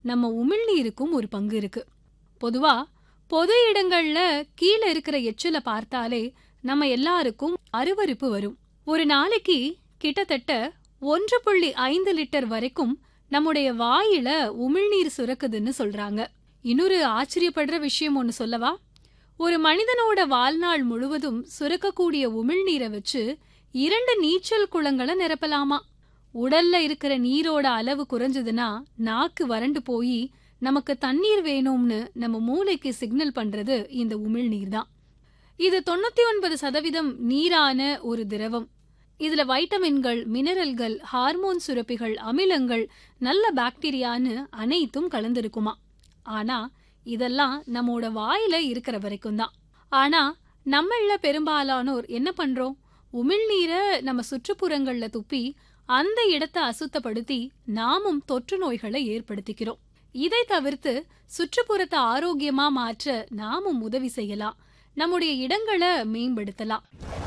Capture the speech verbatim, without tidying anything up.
நம்ம உமிழ்நீருக்கும் ஒரு பங்கு இருக்கு. பொதுவா பொது இடங்கள்ல கீழே இருக்கிற எச்சில பார்த்தாலே நம்ம எல்லாருக்கும் அருவருப்பு வரும். ஒரு நாளைக்கு கிட்டத்தட்ட ஒன்று புள்ளி ஐந்து லிட்டர் வரைக்கும் நம்முடைய வாயில உமிழ்நீர் சுரக்குதுன்னு சொல்றாங்க. இன்னொரு ஆச்சரியப்படுற விஷயம் ஒன்னு சொல்லவா? ஒரு மனிதனோட வாழ்நாள் முழுவதும் சுரக்கக்கூடிய உமிழ்நீரை வச்சு இரண்டு நீச்சல் குளங்களை நிரப்பலாமா. உடல்ல இருக்கிற நீரோட அளவு குறைஞ்சதுன்னா நாக்கு வறண்டு போய் நமக்கு தண்ணீர் வேணும்னு நம்ம மூளைக்கு சிக்னல் பண்றது இந்த உமிழ்நீர் தான். இது தொண்ணூத்தி ஒன்பது சதவீதம் நீரான ஒரு திரவம். இதுல வைட்டமின்கள், மினரல்கள், ஹார்மோன் சுரப்பிகள், அமிலங்கள், நல்ல பாக்டீரியான்னு அனைத்தும் கலந்திருக்குமா. ஆனா இதெல்லாம் நம்மோட வாயில இருக்கிற வரைக்கும் தான். ஆனா நம்மள பெரும்பாலானோர் என்ன பண்றோம்? உமிழ்நீரை நம்ம சுற்றுப்புறங்கள்ல துப்பி அந்த இடத்தை அசுத்தப்படுத்தி நாமும் தொற்று நோய்களை ஏற்படுத்திக்கிறோம். இதை தவிர்த்து சுற்றுப்புறத்தை ஆரோக்கியமா மாற்ற நாமும் உதவி செய்யலாம். நம்முடைய இடங்களை மேம்படுத்தலாம்.